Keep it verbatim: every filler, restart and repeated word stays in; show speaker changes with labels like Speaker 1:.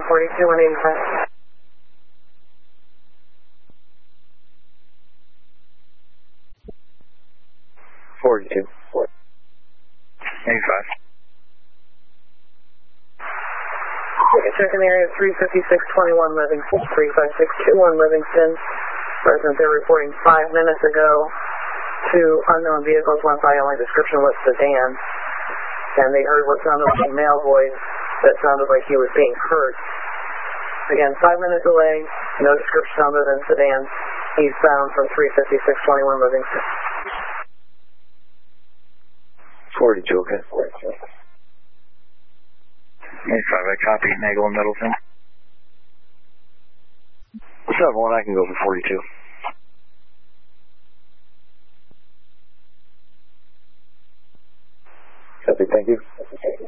Speaker 1: forty-two, one eighty-five.
Speaker 2: forty-two.
Speaker 3: eighty-five.
Speaker 1: Checking area three fifty-six twenty-one Livingston, three five six two one Livingston. Resident there reporting five minutes ago, two unknown vehicles went by, only description was sedan, and they heard what sounded like a male voice that sounded like he was being hurt. Again, five minutes away, no description other than sedan, eastbound from three fifty-six twenty-one Livingston.
Speaker 2: forty-two, okay.
Speaker 3: eighty-five, I copy. Nagel and Middleton.
Speaker 2: seven one, I can go for forty-two.
Speaker 4: Copy, thank you.